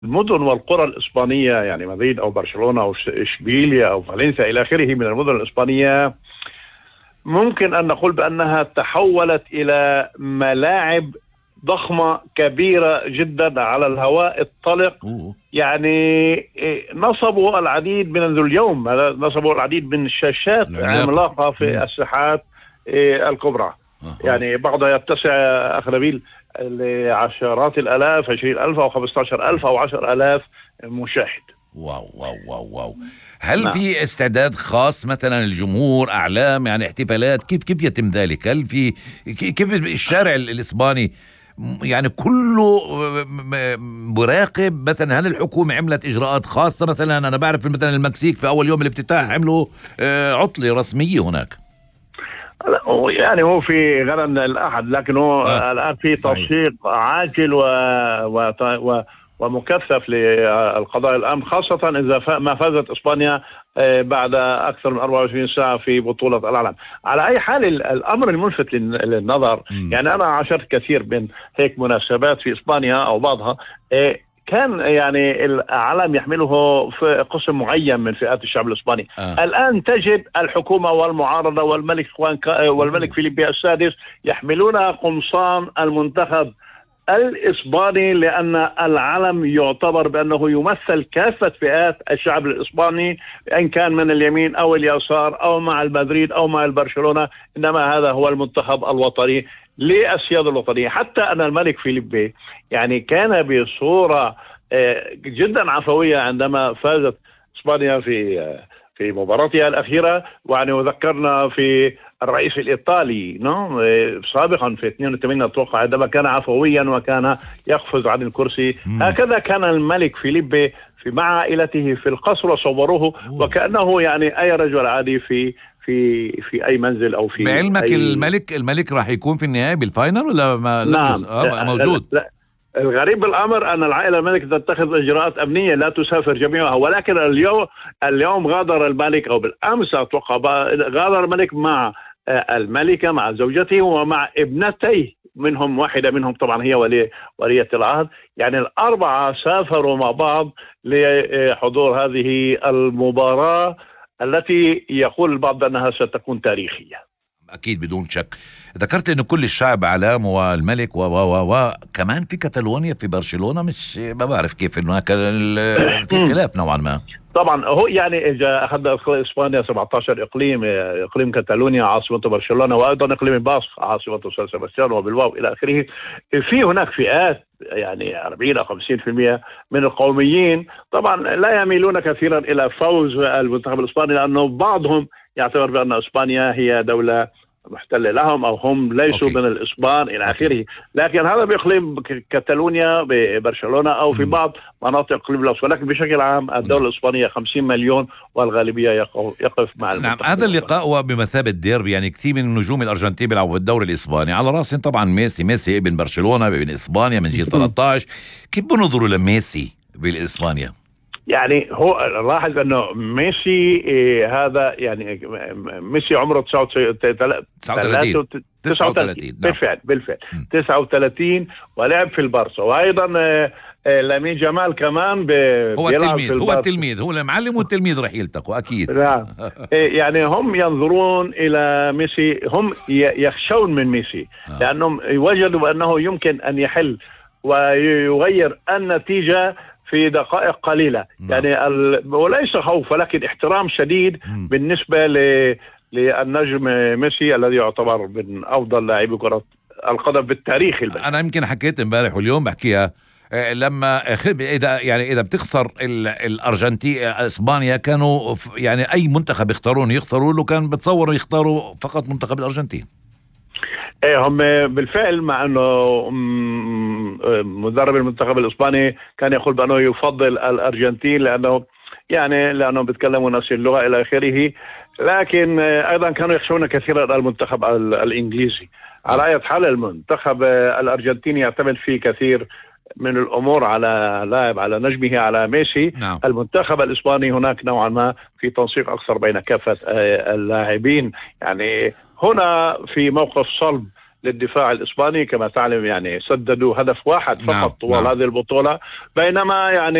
المدن والقرى الإسبانية، يعني مدريد أو برشلونة أو إشبيليا أو فالنسيا إلى آخره من المدن الإسبانية، ممكن أن نقول بأنها تحولت إلى ملاعب ضخمة كبيرة جدا على الهواء الطلق. يعني نصبوا العديد من اليوم نصبوا العديد من الشاشات عملاقة في الساحات الكبرى. يعني بعضها يتسع أخ نبيل لعشرات الآلاف، 20,000 أو 15,000 أو 10,000 مشاهد. واو واو واو واو. هل في استعداد خاص مثلا الجمهور، اعلام، يعني احتفالات؟ كيف يتم ذلك؟ هل في كيف الشارع الاسباني يعني كله مراقب؟ مثلا هل الحكومة عملت اجراءات خاصة؟ مثلا انا بعرف مثلا المكسيك في اول يوم الافتتاح عملوا عطلة رسمية هناك. يعني هو في غدا الأحد، لكن هو الآن في تنسيق عاجل ومكثف للقضاء الأمن، خاصة إذا ما فازت إسبانيا بعد أكثر من 24 ساعة في بطولة العالم. على أي حال الأمر الملفت للنظر، يعني أنا عاشرت كثير من هيك مناسبات في إسبانيا أو بعضها، كان يعني العلم يحمله في قسم معين من فئات الشعب الإسباني. الآن تجد الحكومة والمعارضة والملك فيليبي السادس يحملون قمصان المنتخب الإسباني، لأن العلم يعتبر بأنه يمثل كافة فئات الشعب الإسباني، إن كان من اليمين أو اليسار أو مع المدريد أو مع البرشلونة، إنما هذا هو المنتخب الوطني للسيادة الوطنية. حتى أن الملك فيليبي يعني كان بصورة جدا عفوية عندما فازت إسبانيا في مباراتها الأخيرة، ويعني وذكرنا في الرئيس الإيطالي سابقا في 82 أتوقع، عندما كان عفويا وكان يقفز عن الكرسي. هكذا كان الملك فيليبي مع عائلته في القصر، وصوروه وكأنه يعني أي رجل عادي في أي منزل أو في بعلمك الملك راح يكون في النهاية بالفاينل ولا ما؟ نعم موجود. لا. الغريب بالأمر أن العائلة الملك تتخذ إجراءات أمنية، لا تسافر جميعها، ولكن اليوم غادر الملك، أو بالأمس أتوقع غادر الملك مع الملكة مع زوجته ومع ابنتيه، منهم واحدة منهم طبعا هي ولية العهد. يعني الأربعة سافروا مع بعض لحضور هذه المباراة التي يقول البعض أنها ستكون تاريخية. أكيد بدون شك. ذكرت إنه كل الشعب علام والملك وكمان في كتالونيا في برشلونة، مش ما بعرف كيف إنه في خلاف نوعا ما. طبعا هو يعني إذا أخذنا إسبانيا 17 إقليم كتالونيا عاصمة برشلونة، وأيضا إقليم الباسك عاصمة سان سيباستيان وبلباو إلى آخره. في هناك فئات يعني 40 أو 50% من القوميين طبعا لا يميلون كثيرا إلى فوز المنتخب الإسباني، لأنه بعضهم يعتبر بأن إسبانيا هي دولة محتلة لهم، أو هم ليسوا من الإسبان إلى آخره. لكن هذا بإقليم كتالونيا ببرشلونة أو في بعض مناطق إقليم الأوسط، ولكن بشكل عام الدولة الإسبانية 50 مليون والغالبية يقف مع المنتخب. نعم، هذا اللقاء هو بمثابة ديربي، يعني كثير من النجوم الأرجنتين بيلعبوا في الدوري الإسباني، على رأسهم طبعا ميسي ابن برشلونة ابن إسبانيا من جيل 13. كيف بنظروا لميسي بالإسبانيا؟ يعني هو لاحظ انه ميسي هذا يعني ميسي عمره 39 بالفعل 39 ولعب في البارسا، وايضا لامين جمال كمان هو التلميذ هو المعلم والتلميذ رح يلتقوا اكيد. نعم. يعني هم ينظرون الى ميسي، هم يخشون من ميسي لانهم وجدوا انه يمكن ان يحل ويغير النتيجة في دقائق قليلة. يعني وليس خوف ولكن احترام شديد بالنسبة للنجم ميسي الذي يعتبر من أفضل لاعبي كرة القدم بالتاريخ البشري. أنا يمكن حكيت امبارح واليوم بحكيها، لما إذا بتخسر الأرجنتين إسبانيا، كانوا يعني أي منتخب يخسروا له كان بتصوروا يختاروا فقط منتخب الأرجنتين. هم بالفعل، مع انه مدرب المنتخب الاسباني كان يقول بانه يفضل الارجنتين لانه بيتكلموا نفس اللغه الى اخره، لكن ايضا كانوا يخشون كثيرا المنتخب الانجليزي. على اي حال المنتخب الارجنتيني يعتمد فيه كثير من الامور على نجمه على ميسي. نعم. المنتخب الاسباني هناك نوعا ما في تنسيق اكثر بين كافه اللاعبين. يعني هنا في موقف صلب للدفاع الإسباني كما تعلم، يعني سددوا هدف واحد فقط طوال هذه البطولة، بينما يعني